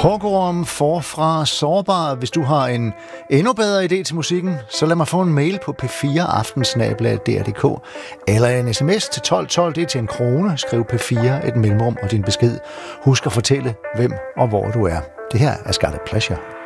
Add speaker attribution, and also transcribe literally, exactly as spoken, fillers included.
Speaker 1: Hårgården forfra sårbar. Hvis du har en endnu bedre idé til musikken, så lad mig få en mail på p fire aftensnabel-a d r punktum d k eller en sms til tolv tolv, det er til en krone. Skriv P fire, et mellemrum og din besked. Husk at fortælle, hvem og hvor du er. Det her er Scarlet Pleasure.